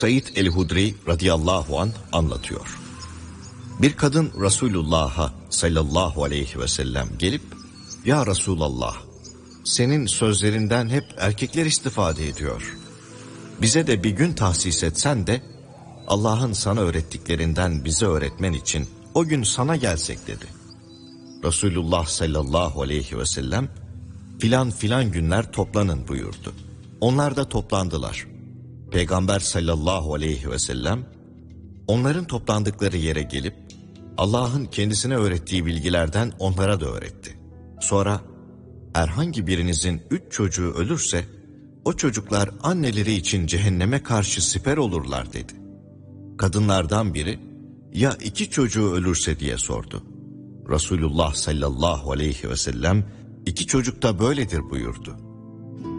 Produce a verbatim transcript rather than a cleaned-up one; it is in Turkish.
Said el-Hudri radıyallahu anh anlatıyor. Bir kadın Resulullah'a sallallahu aleyhi ve sellem gelip, "Ya Resulallah, senin sözlerinden hep erkekler istifade ediyor. Bize de bir gün tahsis etsen de Allah'ın sana öğrettiklerinden bize öğretmen için o gün sana gelsek" dedi. Resulullah sallallahu aleyhi ve sellem, "Filan filan günler toplanın" buyurdu. Onlar da toplandılar. Peygamber sallallahu aleyhi ve sellem onların toplandıkları yere gelip Allah'ın kendisine öğrettiği bilgilerden onlara da öğretti. Sonra herhangi birinizin üç çocuğu ölürse o çocuklar anneleri için cehenneme karşı siper olurlar dedi. Kadınlardan biri ya iki çocuğu ölürse diye sordu. Resulullah sallallahu aleyhi ve sellem iki çocuk da böyledir buyurdu.